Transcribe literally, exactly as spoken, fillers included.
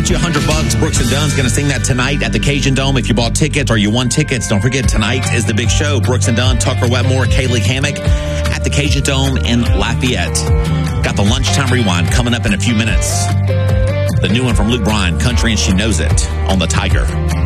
bet you a hundred bucks. Brooks and Dunn's going to sing that tonight at the Cajun Dome. If you bought tickets or you won tickets, don't forget tonight is the big show. Brooks and Dunn, Tucker Wetmore, Kaylee Hammock at the Cajun Dome in Lafayette. Got the Lunchtime Rewind coming up in a few minutes. The new one from Luke Bryan, Country and She Knows It, on the Tiger.